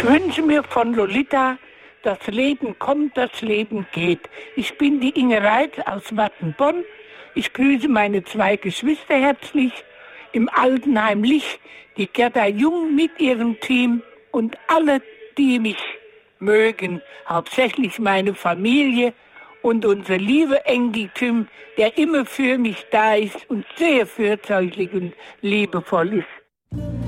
wünsche mir von Lolita: Das Leben kommt, das Leben geht. Ich bin die Inge Reit aus Wattenbonn. Ich grüße meine 2 Geschwister herzlich. Im Altenheim Lich, die Gerda Jung mit ihrem Team und alle, die mich mögen. Hauptsächlich meine Familie und unser lieber Enkel Tim, der immer für mich da ist und sehr fürsorglich und liebevoll ist.